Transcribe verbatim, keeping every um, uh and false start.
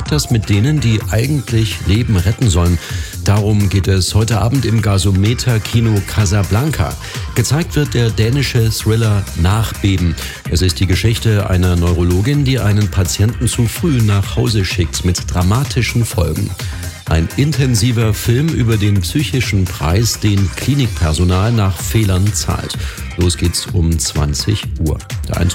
macht das mit denen, die eigentlich Leben retten sollen? Darum geht es heute Abend im Gasometer-Kino Casablanca. Gezeigt wird der dänische Thriller Nachbeben. Es ist die Geschichte einer Neurologin, die einen Patienten zu früh nach Hause schickt, mit dramatischen Folgen. Ein intensiver Film über den psychischen Preis, den Klinikpersonal nach Fehlern zahlt. Los geht's um zwanzig Uhr. Der Eindruck